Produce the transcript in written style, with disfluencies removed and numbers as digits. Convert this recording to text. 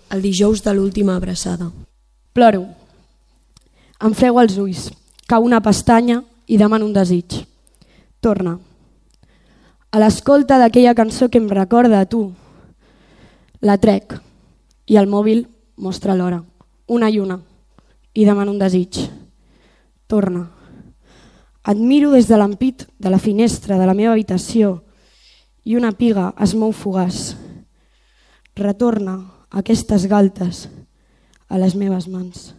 el dijous de l'última abraçada. Ploro. Em frego els ulls, cau una pestanya i demano un desig. Torna. A l'escolta d'aquella cançó que em recorda a tu, la trec i el mòbil mostra l'hora, una i una, i demano un desig. Torna. Et miro des de l'ampit de la finestra de la meva habitació i una piga es mou fugaç. Retorna aquestes galtes a les meves mans.